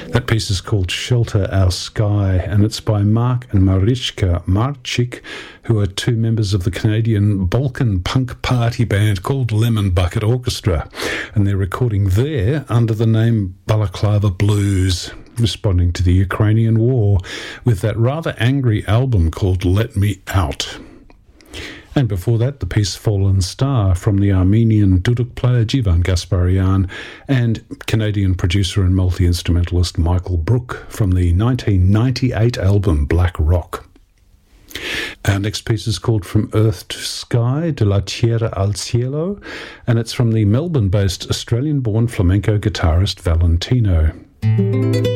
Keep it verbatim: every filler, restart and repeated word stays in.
That piece is called Shelter Our Sky, and it's by Mark and Marichka Marchik, who are two members of the Canadian Balkan punk party band called Lemon Bucket Orchestra, and they're recording there under the name Balaclava Blues, responding to the Ukrainian war with that rather angry album called Let Me Out. And before that, the piece Fallen Star from the Armenian duduk player Jivan Gasparian and Canadian producer and multi-instrumentalist Michael Brook from the nineteen ninety-eight album Black Rock. Our next piece is called From Earth to Sky, De la Tierra al Cielo, and it's from the Melbourne-based Australian-born flamenco guitarist Valentino.